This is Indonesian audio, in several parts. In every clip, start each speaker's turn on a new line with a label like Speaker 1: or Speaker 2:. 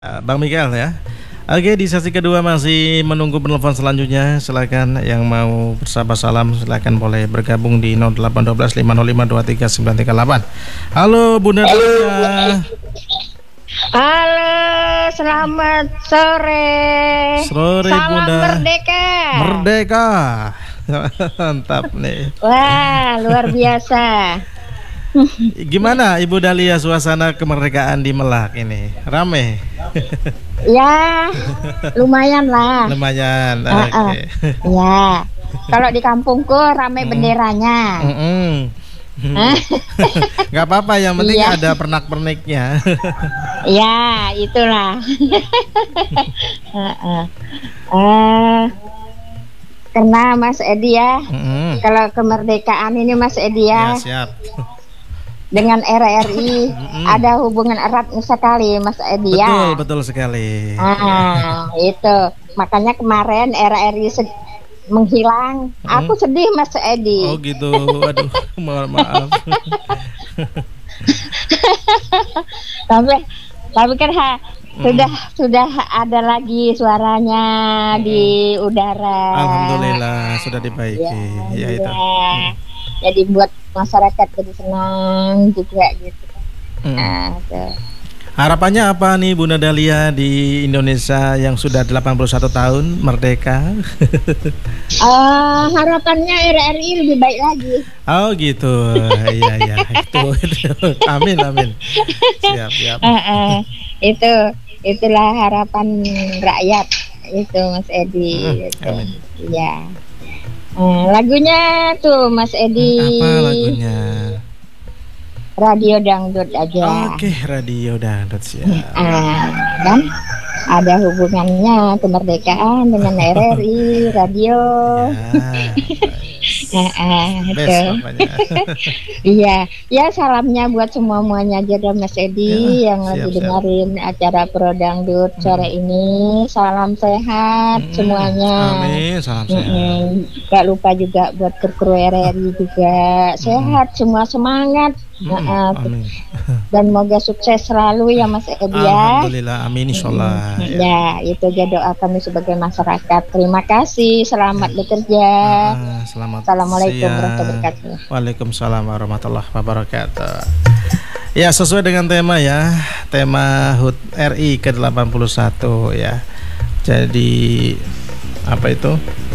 Speaker 1: Bang Mikael ya. Oke, di sesi kedua masih menunggu penelpon selanjutnya. Silakan yang mau bersapa salam silakan boleh bergabung di 0812 505 23938. Halo Bunda Dalia.
Speaker 2: Halo, selamat sore.
Speaker 1: Sore
Speaker 2: Salam
Speaker 1: Bunda.
Speaker 2: merdeka.
Speaker 1: Merdeka. Mantap nih.
Speaker 2: Wah, luar biasa.
Speaker 1: Gimana Ibu Dalia suasana kemerdekaan di Merak ini? Rame?
Speaker 2: Ya, lumayan lah.
Speaker 1: Lumayan. Oke.
Speaker 2: Ya, kalau di kampungku rame benderanya.
Speaker 1: Nggak apa-apa, yang penting
Speaker 2: Iya.
Speaker 1: ada pernak-perniknya.
Speaker 2: Ya, itulah. Karena Mas Edi ya, kalau kemerdekaan ini Mas Edi
Speaker 1: Ya,
Speaker 2: ya,
Speaker 1: siap.
Speaker 2: dengan RRI ada hubungan erat sekali Mas Edi ya.
Speaker 1: Betul sekali.
Speaker 2: Itu makanya kemarin RRI menghilang. Aku sedih Mas Edi.
Speaker 1: Oh gitu. Waduh, maaf.
Speaker 2: tapi kan sudah ada lagi suaranya di udara.
Speaker 1: Alhamdulillah sudah dibaiki. Ya itu.
Speaker 2: Jadi buat masyarakat jadi senang juga gitu. Tuh.
Speaker 1: Harapannya apa nih Bunda Dalia di Indonesia yang sudah 81 tahun merdeka?
Speaker 2: Harapannya RRI lebih baik lagi.
Speaker 1: Oh gitu. Iya itu. Amin. Siap.
Speaker 2: Itulah harapan rakyat itu Mas Edi. Gitu.
Speaker 1: Amin.
Speaker 2: Iya. Lagunya tuh Mas Edi.
Speaker 1: Apa lagunya?
Speaker 2: Radio Dangdut aja.
Speaker 1: Oke, Radio Dangdut siap.
Speaker 2: Dan ada hubungannya kemerdekaan dengan RRI radio. Iya, ya salamnya buat semuanya aja dong Mas Edi yang lagi dengerin acara Pro Dangdut sore ini. Salam sehat semuanya.
Speaker 1: Amin, salam sehat.
Speaker 2: Gak lupa juga buat kru RRI juga sehat, semua semangat.
Speaker 1: Amin.
Speaker 2: Dan moga sukses selalu ya Mas Edi ya.
Speaker 1: Alhamdulillah, amin insyaallah.
Speaker 2: Ya, itu aja doa kami sebagai masyarakat. Terima kasih, selamat bekerja.
Speaker 1: Selamat
Speaker 2: Assalamualaikum
Speaker 1: siang.
Speaker 2: warahmatullahi wabarakatuh.
Speaker 1: Waalaikumsalam warahmatullahi wabarakatuh. Ya, sesuai dengan tema ya, tema HUT RI ke-81 ya. Jadi apa itu?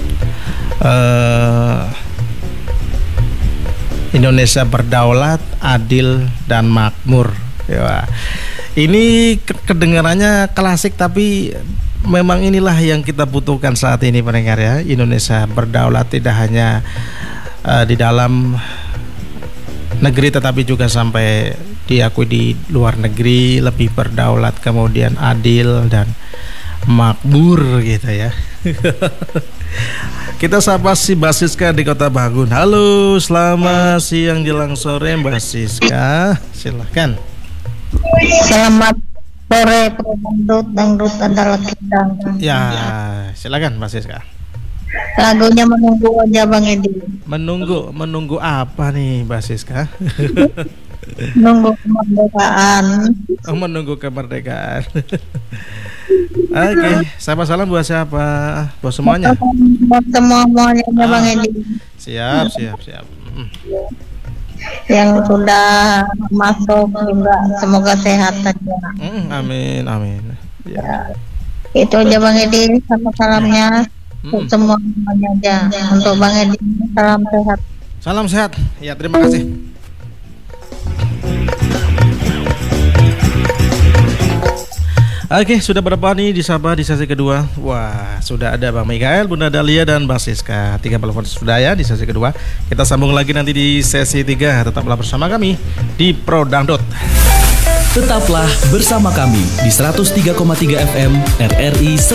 Speaker 1: Indonesia berdaulat, adil dan makmur. Ya. Ini kedengarannya klasik tapi memang inilah yang kita butuhkan saat ini pendengar ya. Indonesia berdaulat tidak hanya di dalam negeri tetapi juga sampai diakui di luar negeri, lebih berdaulat, kemudian adil dan makmur gitu ya. Kita sapa si Mbak Siska di Kota Bangun. Halo, selamat siang jelang sore Mbak Siska. Silahkan.
Speaker 2: Selamat sore dangdut adalah kita.
Speaker 1: Ya, silakan Mbak Siska.
Speaker 2: Lagunya menunggu aja Bang Edi.
Speaker 1: Menunggu apa nih Mbak Siska?
Speaker 2: Menunggu kemerdekaan.
Speaker 1: Menunggu kemerdekaan. Oke, sapa salam buat siapa? Buat semuanya.
Speaker 2: Buat semuanya Bang Edi.
Speaker 1: Siap.
Speaker 2: Yang sudah masuk juga semoga sehat saja.
Speaker 1: Amin.
Speaker 2: Ya. Itu aja Bang Edi, sama salamnya semuanya aja. Untuk Bang Edi, salam sehat.
Speaker 1: Salam sehat. Ya, terima kasih. Oke, sudah berapa nih disapa di sesi kedua? Wah, sudah ada Bang Mikael, Bunda Dalia dan Mbak Siska. 3 telepon sudah ya di sesi kedua. Kita sambung lagi nanti di sesi 3. Tetaplah bersama kami di Pro Dangdut.
Speaker 3: Tetaplah bersama kami di 103,3 FM RRI